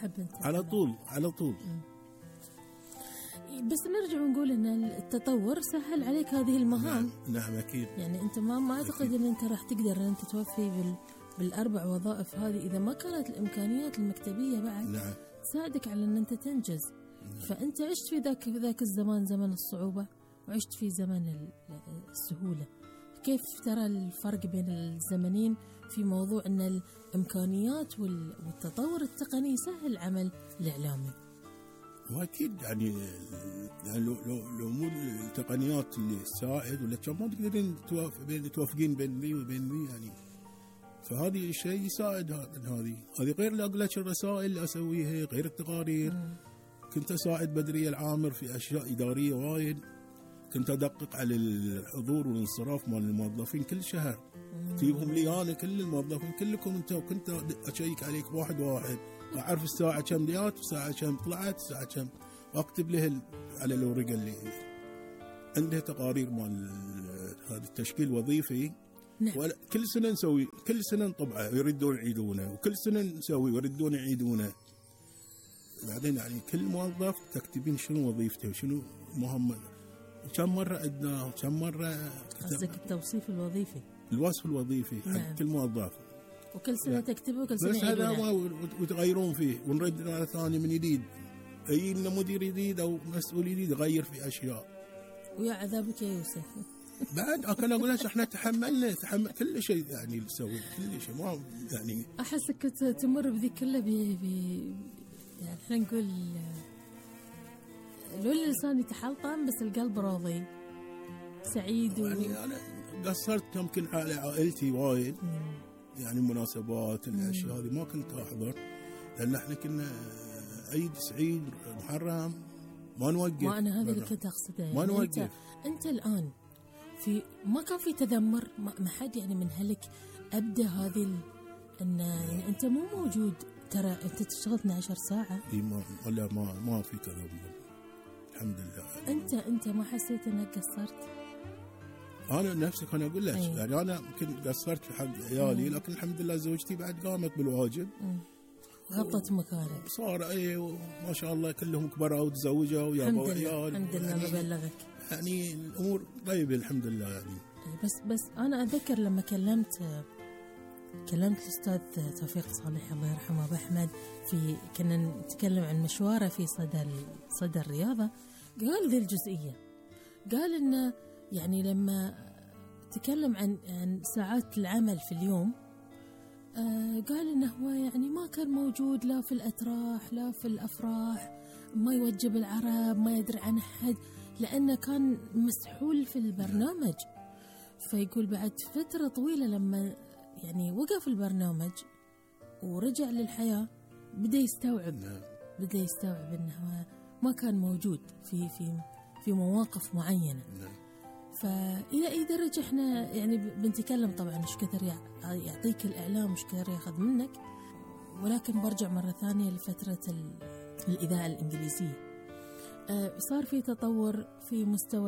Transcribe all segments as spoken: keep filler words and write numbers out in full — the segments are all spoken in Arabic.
تحب أنت على طول على طول. بس نرجع ونقول ان التطور سهل عليك هذه المهام. نعم, نعم اكيد. يعني انت ما ما اعتقد ان انت راح تقدر ان انت توفي بال بالاربع وظائف هذه اذا ما كانت الامكانيات المكتبيه بعد نعم. تساعدك على ان انت تنجز. نعم. فانت عشت في ذاك ذاك الزمان زمن الصعوبه وعشت في زمن السهوله. كيف ترى الفرق بين الزمنين في موضوع ان الامكانيات والتطور التقني يسهل عمل الاعلامي؟ واكيد يعني يعني لو لو لو مو التقنيات اللي تساعد ولا كان ما تقدرين بين توافقين بين ذي وبين ذي يعني. فهذه الشيء يساعد هذه هذه غير اللي اقول لك الرسائل اللي اسويها، غير التقارير. مم. كنت اساعد بدريه العامر في اشياء اداريه وايد. كنت ادقق على الحضور والانصراف مال الموظفين كل شهر. تجيبهم لي انا كل الموظفين كلكم انتم، وكنت اشيك عليك واحد واحد، اعرف الساعه كم جات والساعه كم طلعت الساعه كم، واكتب له على الورقه اللي عندها تقارير مال هذا التشكيل الوظيفي. نعم. كل سنه نسوي، كل سنه نطبعه يردون يعيدونه، وكل سنه نسوي ويردون يعيدونه. بعدين يعني كل موظف تكتبين شنو وظيفته وشنو مهمته وكم مره ادناه وكم مره. قصدك التوصيف الوظيفي؟ الوصف الوظيفي حق نعم. كل موظف، وكل سنه تكتبه وكل سنه بس هذا ما وتغيرون فيه ونرد مره ثانيه من جديد. اي لنا مدير جديد او مسؤول جديد يغير في اشياء. ويا عذابك يا يوسف. بعد كان اقول لك احنا تحملنا تحمل كل شيء يعني نسوي كل شيء ما يعني. احسك كنت تمر بذي كله ب يعني احنا نقول لو اللسان يتحلطم بس القلب راضي سعيد. و... يعني انا قصرت يمكن على عائلتي وايد. مم. يعني مناسبات الاشياء هذه ما كنت احضر لان احنا كنا عيد سعيد محرم ما نوقف. ما انا هذا اللي كنت اقصده يعني. ما نوقف. انت, انت الان في ما كان في تذمر ما حد يعني من هلك ابدا هذه ال... ان يعني انت مو موجود ترى انت تشتغل اثنتي عشرة ساعه. اي ما ولا ما ما في تذمر الحمد لله. انت انت ما حسيت انك قصرت؟ انا نفسك انا اقول لك يعني انا يمكن قصرت في حق عيالي. مم. لكن الحمد لله زوجتي بعد قامت بالواجب. مم. غطت مكانك. صار اي ما شاء الله كلهم كبروا وتزوجوا ويابوا عيال. الحمد لله يعني مبلغك. يعني الامور طيبه الحمد لله يعني. بس بس انا اتذكر لما كلمت كلمت الاستاذ توفيق صالح الله يرحمه ابو احمد في كنا نتكلم عن مشواره في صدى صدى الرياضه. قال ذي الجزئيه، قال انه يعني لما تكلم عن عن ساعات العمل في اليوم آه قال انه هو يعني ما كان موجود لا في الاتراح لا في الافراح، ما يوجب العرب، ما يدري عن احد لانه كان مسحول في البرنامج. فيقول بعد فتره طويله لما يعني وقف البرنامج ورجع للحياه بدا يستوعب بدا يستوعب انه ما كان موجود في في في مواقف معينه. فإلى أي درجة إحنا يعني بنتكلم طبعاً إيش كثر يعطيك الإعلام إيش كثر يأخذ منك، ولكن برجع مرة ثانية لفترة الإذاعة الإنجليزية. آه صار في تطور في مستوى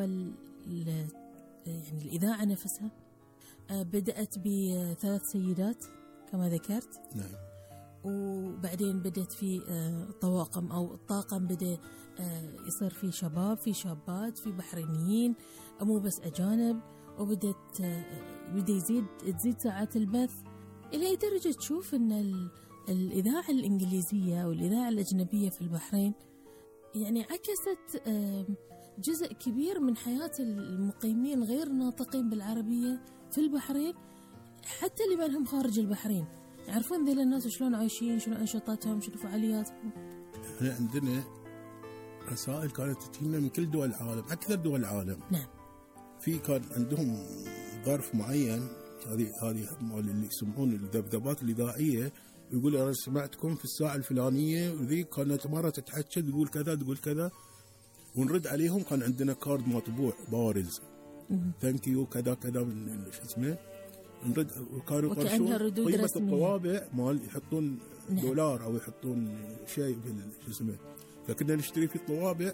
يعني الإذاعة نفسها. آه بدأت بثلاث سيدات كما ذكرت. نعم. وبعدين بدأت في آه طواقم أو الطاقم بدأ آه يصير في شباب في شابات في بحرينيين مو بس أجانب، وبدأت آه بدأ يزيد تزيد ساعات البث. إلى أي درجة تشوف أن الإذاعة الإنجليزية والإذاعة الأجنبية في البحرين يعني عكست آه جزء كبير من حياة المقيمين غير ناطقين بالعربية في البحرين، حتى اللي بينهم خارج البحرين يعرفون ذيل الناس شلون عايشين، شنو أنشطتهم، شنو فعالياتهم. احنا عندنا رسائل كانت تجينا من كل دول العالم، أكثر دول العالم. نعم. في كان عندهم ظرف معين، هذه هذه اللي يسمعون الذبذبات الإذاعية، يقول أنا سمعتكم في الساعة الفلانية وذي كانت مرة تتحكى تقول كذا تقول كذا، ونرد عليهم. كان عندنا كارد مطبوع بارز ثانك يو كذا كذا من شو اسمه، نرد وكانوا يقرشون قيمة الطوابع مال يحطون. نعم. دولار أو يحطون شيء شو اسمه، فكنا نشتري في الطوابع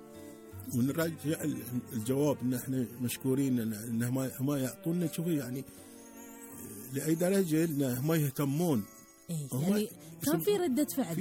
ونرجع الجواب إن إحنا مشكورين إنه ما ما يعطونا. شوفي يعني لأي درجة إنه ما يهتمون. إيه يعني كان في ردة فعل.